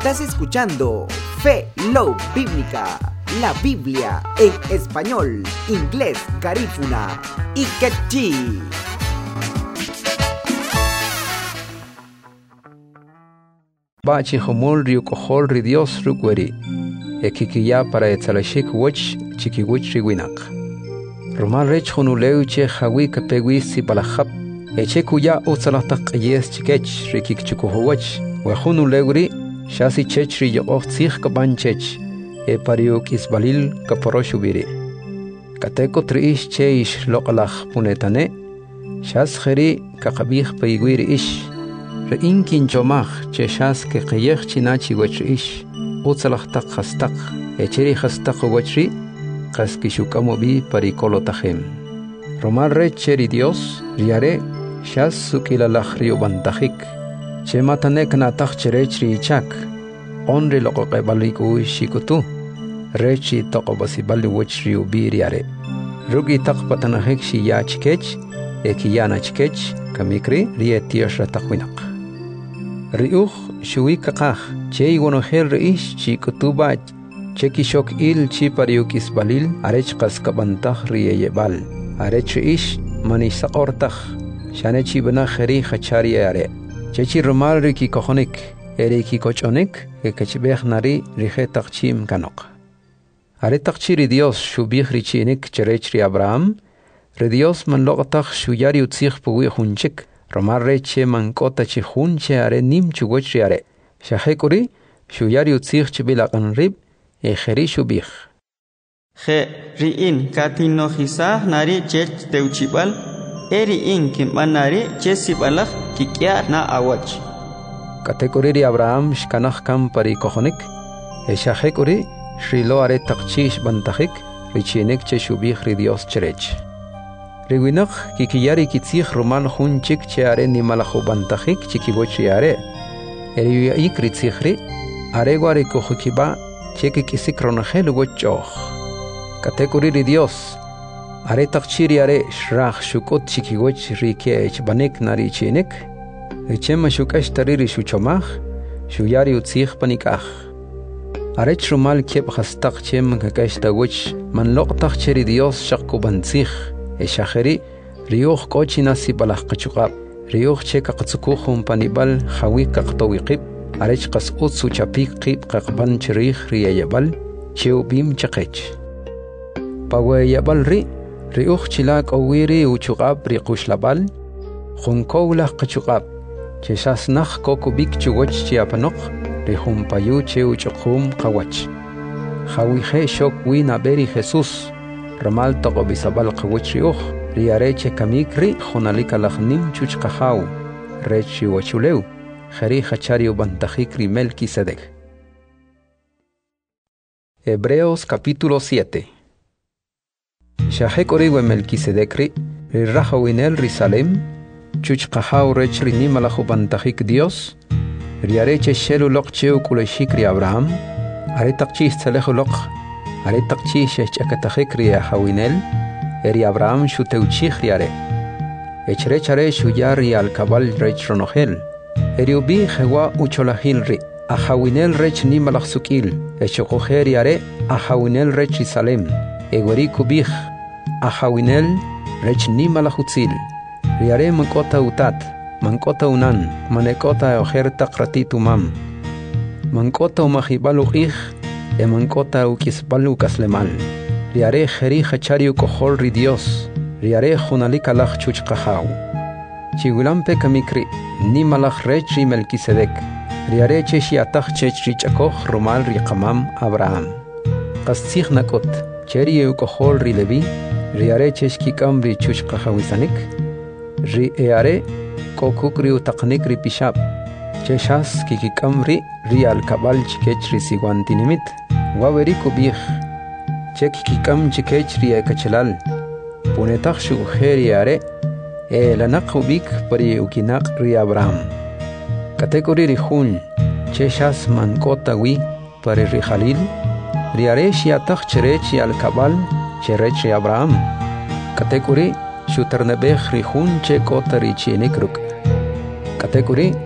Estás escuchando Fe Love Bíblica, la Biblia en español, inglés, garífuna y quechí. Bachi homol riu kohol ri Dios rukweri. Ekikiya para etzalashik wach chikiwich riwinak. Romal rech honuleu che hawi kapegwi si balahap. Eche kuya utzalatak yes chikech rikik chukuhowach. Wahunulegri shasi chech ri yoch sich kabanchech. E pariuk isbalil kaporosubiri. Kateko triish che ish lokalach punetane. Shas kheri kakabih paigwiri ish. Inkin jomach che shas ke qiyekh chinachi wachrish utsalakh tak khastak echeri khastak wachri qaski shukamo bi parikolo tajem romal recheri Dios riare shas sukila lakhrio bantajik che matanek na tak cherechri chak onri loqoqe baliku shikutu rechi toqobasi bali wachri ubiriare rugi tak patanahik shi yachkech ekiyana chkech kamikri rietiosh ratakhwinak Riuch shui kakach che iwonohel reish chi kutubach che kishok il chi pariukis balil arech kaskabantach rieyebal arech reish manisaqortach shane chi bana kheri khachari are che chi rumal riki kohonik eriki kochonik ekechbeh nari rihe tachim kanok are tachiri Dios shubih richinik cherech ri Abraham re Dios man loqtach shuyari utzich puwi hunchik Romar reche mankota chi hunche are nim chugoch are. Shahekuri shuyari utzich chibilakan rib e kheri shubih. Khe riin katino hisah nari chech teuchibal eriin kimbanari chesibalach kikya na awach. Katekuri ri Abraham shkanach kam pari kohonik e shahekuri shrilo are takchish bantahik richinek che shubih ri Dios cherech. Riwinach kikiyari kitzich roman hunchik che are ni malahubantahik chikibochi are. Eriya ikritzichri areguari kohukiba cheki kisikronahel wochoch. Katekuri ri Dios are takchiri are shrach shukot chikiwoch rike banek nari chinek. Echema shukash tariri shuchomach shuyari utzich panikach. Are chrumal keb hastak chem kakash tawoch man loqtach cheri Dios shakubantzich. Eshaheri riuch kochina si balach qachuqab riuch cheka qatsukuhum panibal hawi qaqtawiqib arech qas utsu chapik qib qaqban chirih riyabal cheubim chaqech pawayabal riuch chilak awiri uchuqab riqushlabal khunkowlah qachuqab cheshas nakh kokubik chugoch chiapanok rihum payu cheuchuqum qawach hawi khe shok wina beri Jesus Ramal toqo bisabal qawchriuch riareche kamikri khonalika lakhnim chuchqahaw rechi wachuleu khari khachari bantajikri Melquisedec. Hebreos capítulo 7. Shahek oriwe Melquisedecri rirahawinel risalem chuchqahaw rechri nimalahu bantajik Dios riareche shelu loqcheu kuleshikri Abraham aritaqchis tsalehu loq Are takchi shechakatahik ria hawinel eri Abraham shuteuchich riare. Echre chare shuyar al kabal rech ronohel. Eri ubi hewa ucholahil ri. A hawinel rech ni malachsukil. Echokoher riare a hawinel rech Salem. Egori kubich a hawinel rech ni malachutzil. Riare mankota utat. Mankota unan. Manekota oher takratitu mam. Mankota umahibalu ich. Emankota ukisbalu kaslemal. Riare kheri khachariu kohol ri Dios. Riare khunalika lach chuchqahaw. Chigulampe kamikri ni malach rechi Melquisedec. Riare cheshi atach chechri chakoh romal ri qamam Abraham. Qastzich nakot cheriu kohol ri Levi. Riare cheshki kamri chuchqahawisanik. Ri eare kokukri utaqnik ri pishab. Cheshas kikikamri rial kabal chikechri siguantinimit. Waweri kubih chek kikam chikechri ekachelal punetach shugheri are lanak ubik pari ukinak ri Abraham kategori ri hun cheshas mankota wi pari ri Khalil ri are shiatach cherechi al kabal cherechi Abraham kategori shuternebech ri hun chekota ri chienikruk kategori